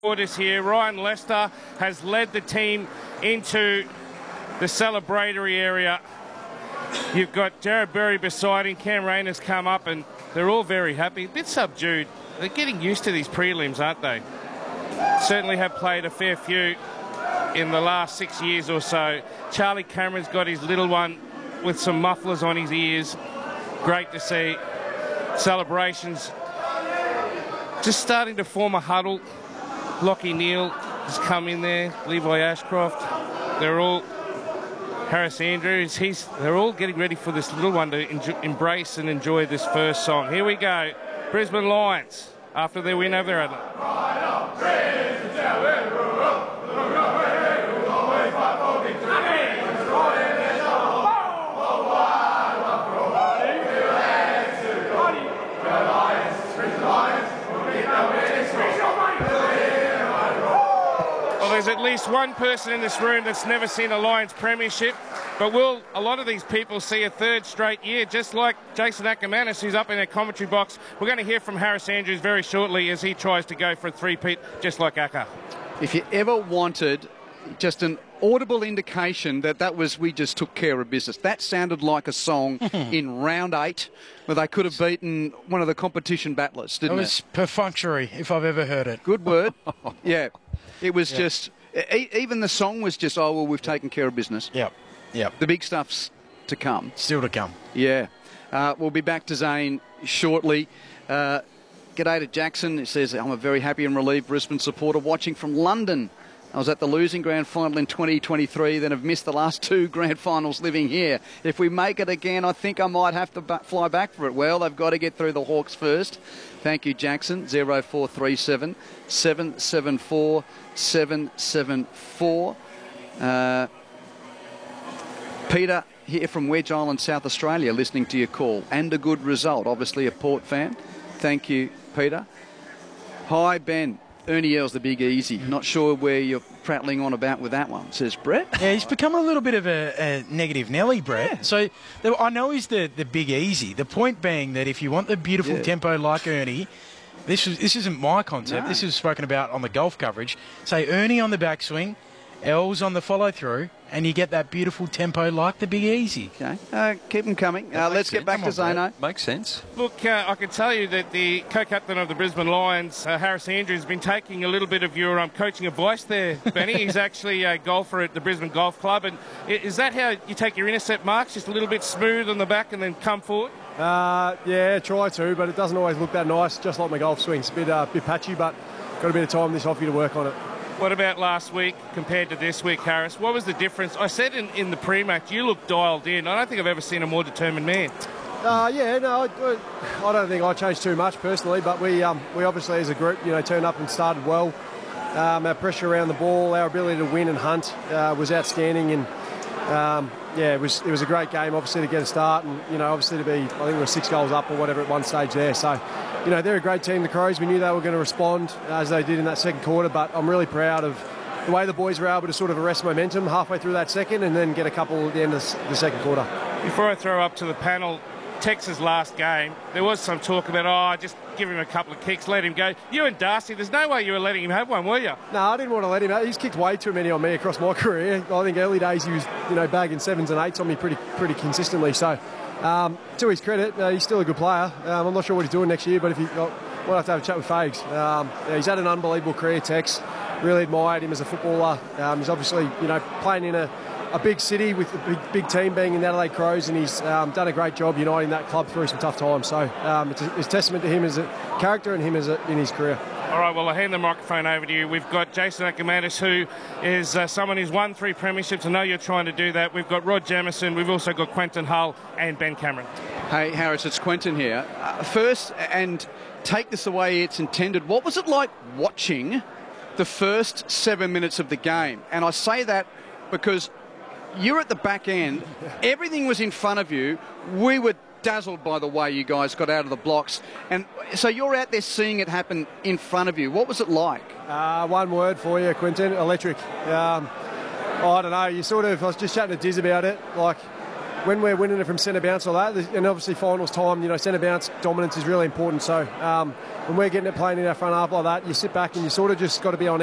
Orders here. Ryan Lester has led the team into the celebratory area. You've got Jared Berry beside him. Cam Rayner's come up and they're all very happy. A bit subdued. They're getting used to these prelims, aren't they? Certainly have played a fair few in the last 6 years or so. Charlie Cameron's got his little one with some mufflers on his ears. Great to see. Celebrations just starting to form a huddle. Lockie Neal has come in there, Levi Ashcroft. They're all, Harris Andrews, they're all getting ready for this little one to embrace and enjoy this first song. Here we go, Brisbane Lions, after their win over their Adelaide. There's at least one person in this room that's never seen a Lions premiership, but will a lot of these people see a third straight year, just like Jason Ackermanis, who's up in their commentary box. We're going to hear from Harris Andrews very shortly as he tries to go for a three-peat, just like Acker. If you ever wanted just an audible indication that was we just took care of business, that sounded like a song in round 8 where they could have beaten one of the competition battlers, didn't it? It was perfunctory, if I've ever heard it. Good word. Yeah. It was just, even the song was just, oh, well, we've taken care of business. Yep. The big stuff's to come. Still to come. Yeah. We'll be back to Zane shortly. G'day to Jackson. It says, I'm a very happy and relieved Brisbane supporter watching from London. I was at the losing grand final in 2023, then have missed the last 2 grand finals living here. If we make it again, I think I might have to fly back for it. Well, they've got to get through the Hawks first. Thank you, Jackson. 0437 774 774. Peter here from Wedge Island, South Australia, listening to your call. And a good result. Obviously a Port fan. Thank you, Peter. Hi, Ben. Ernie Earl's the Big Easy. Not sure where you're prattling on about with that one, says Brett. Yeah, he's become a little bit of a negative Nelly, Brett. Yeah. So I know he's the Big Easy. The point being that if you want the beautiful tempo like Ernie, this isn't my concept. No. This is spoken about on the golf coverage. Say Ernie on the backswing, L's on the follow-through, and you get that beautiful tempo like the Big Easy. Okay, keep them coming. Let's get back to Zano. Makes sense. Look, I can tell you that the co-captain of the Brisbane Lions, Harris Andrews, has been taking a little bit of your coaching advice there, Benny. He's actually a golfer at the Brisbane Golf Club. And is that how you take your intercept marks, just a little bit smooth on the back and then come forward? Yeah, try to, but it doesn't always look that nice, just like my golf swing. It's a bit patchy, but got a bit of time this off you to work on it. What about last week compared to this week, Harris? What was the difference? I said in the pre-match, you looked dialed in. I don't think I've ever seen a more determined man. I don't think I changed too much personally, but we obviously as a group, turned up and started well. Our pressure around the ball, our ability to win and hunt was outstanding, and it was a great game, obviously, to get a start, and obviously to be, I think we were 6 goals up or whatever at one stage there. So, they're a great team, the Crows. We knew they were going to respond as they did in that second quarter, but I'm really proud of the way the boys were able to sort of arrest momentum halfway through that second and then get a couple at the end of the second quarter. Before I throw up to the panel, Tex's last game, there was some talk about, just give him a couple of kicks, let him go. You and Darcy, there's no way you were letting him have one, were you? No, I didn't want to let him have. He's kicked way too many on me across my career. I think early days he was, bagging 7s and 8s on me pretty consistently. So, to his credit, he's still a good player. I'm not sure what he's doing next year, but we'll have to have a chat with Fags. He's had an unbelievable career, Tex. Really admired him as a footballer. He's obviously, playing in a big city with a big team being in the Adelaide Crows, and he's done a great job uniting that club through some tough times. So it's a testament to him as a character and him in his career. All right, well, I'll hand the microphone over to you. We've got Jason Ackermanis, who is someone who's won 3 premierships. I know you're trying to do that. We've got Rod Jamieson. We've also got Quentin Hull and Ben Cameron. Hey, Harris, it's Quentin here. First, and take this the way it's intended, what was it like watching the first 7 minutes of the game? And I say that because you're at the back end. Everything was in front of you. We were dazzled by the way you guys got out of the blocks. And so you're out there seeing it happen in front of you. What was it like? One word for you, Quentin: electric. I don't know. I was just chatting to Diz about it. when we're winning it from centre bounce like that, and obviously finals time, centre bounce dominance is really important. So when we're getting it playing in our front half like that, you sit back and you sort of just got to be on